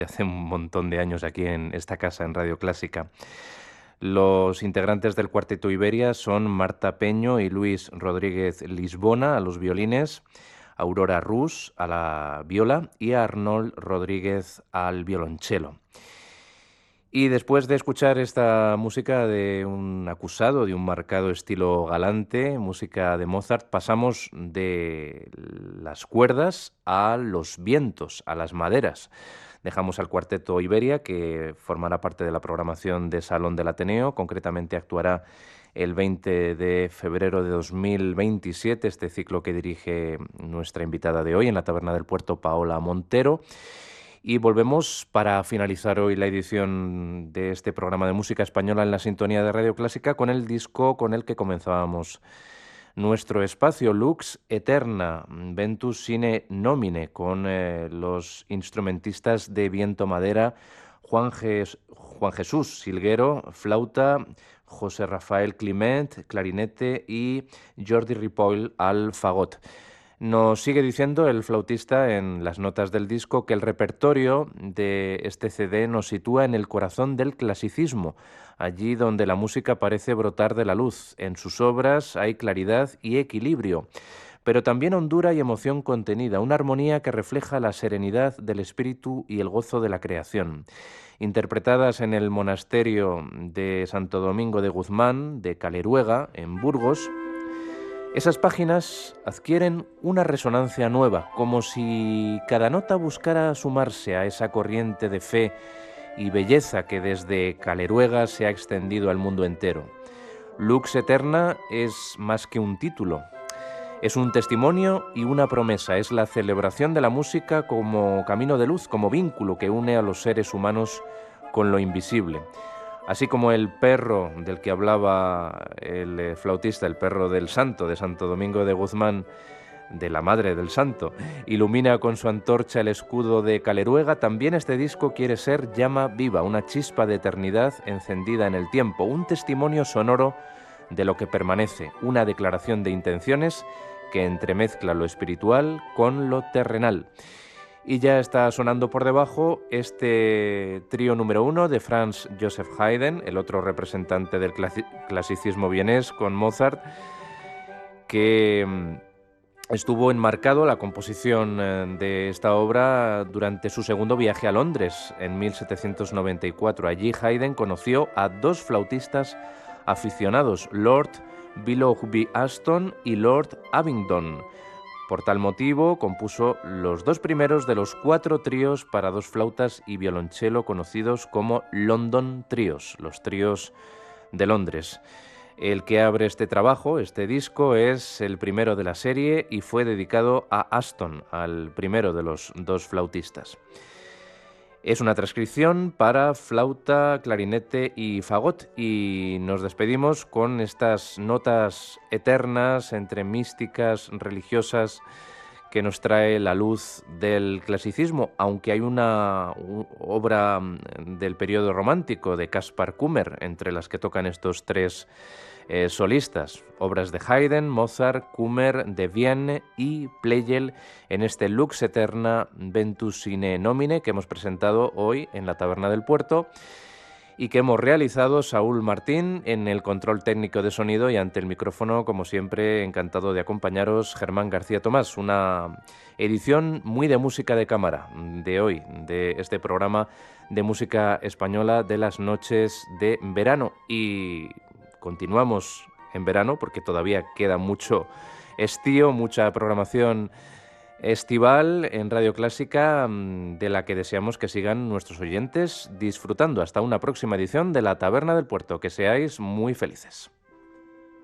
hace un montón de años aquí en esta casa, en Radio Clásica. Los integrantes del Cuarteto Iberia son Marta Peño y Luis Rodríguez Lisbona a los violines, Aurora Rus a la viola y Arnold Rodríguez al violonchelo. Y después de escuchar esta música de un acusado, de un marcado estilo galante, música de Mozart, pasamos de las cuerdas a los vientos, a las maderas. Dejamos al Cuarteto Iberia, que formará parte de la programación de Salón del Ateneo. Concretamente actuará el 20 de febrero de 2027, este ciclo que dirige nuestra invitada de hoy en la Taberna del Puerto, Paola Montero. Y volvemos para finalizar hoy la edición de este programa de música española en la sintonía de Radio Clásica con el disco con el que comenzábamos nuestro espacio, Lux Eterna, Ventus Sine Nomine, con los instrumentistas de viento madera, Juan Jesús Silguero, flauta, José Rafael Climent, clarinete y Jordi Ripoll al fagot. Nos sigue diciendo el flautista en las notas del disco que el repertorio de este CD nos sitúa en el corazón del clasicismo, allí donde la música parece brotar de la luz. En sus obras hay claridad y equilibrio, pero también hondura y emoción contenida, una armonía que refleja la serenidad del espíritu y el gozo de la creación. Interpretadas en el monasterio de Santo Domingo de Guzmán, de Caleruega, en Burgos, esas páginas adquieren una resonancia nueva, como si cada nota buscara sumarse a esa corriente de fe y belleza que desde Caleruega se ha extendido al mundo entero. Lux Eterna es más que un título, es un testimonio y una promesa, es la celebración de la música como camino de luz, como vínculo que une a los seres humanos con lo invisible. Así como el perro del que hablaba el flautista, el perro del santo de Santo Domingo de Guzmán, de la madre del santo, ilumina con su antorcha el escudo de Caleruega, también este disco quiere ser llama viva, una chispa de eternidad encendida en el tiempo, un testimonio sonoro de lo que permanece, una declaración de intenciones que entremezcla lo espiritual con lo terrenal. Y ya está sonando por debajo este trío número 1 de Franz Joseph Haydn, el otro representante del clasicismo vienés con Mozart, que estuvo enmarcado la composición de esta obra durante su segundo viaje a Londres en 1794. Allí Haydn conoció a dos flautistas aficionados, Lord Willoughby Aston y Lord Abingdon. Por tal motivo, compuso los dos primeros de los 4 tríos para 2 flautas y violonchelo conocidos como London Tríos, los tríos de Londres. El que abre este trabajo, este disco, es el primero de la serie y fue dedicado a Aston, al primero de los 2 flautistas. Es una transcripción para flauta, clarinete y fagot y nos despedimos con estas notas eternas entre místicas, religiosas que nos trae la luz del clasicismo, aunque hay una obra del periodo romántico de Caspar Kummer entre las que tocan estos 3 solistas, obras de Haydn, Mozart, Kummer, de Vienne y Pleyel en este Lux Eterna Ventus Sine Nomine que hemos presentado hoy en la Taberna del Puerto y que hemos realizado Saúl Martín en el control técnico de sonido y ante el micrófono, como siempre, encantado de acompañaros, Germán García Tomás. Una edición muy de música de cámara de hoy, de este programa de música española de las noches de verano. Y continuamos en verano porque todavía queda mucho estío, mucha programación estival en Radio Clásica de la que deseamos que sigan nuestros oyentes disfrutando. Hasta una próxima edición de La Taberna del Puerto. Que seáis muy felices.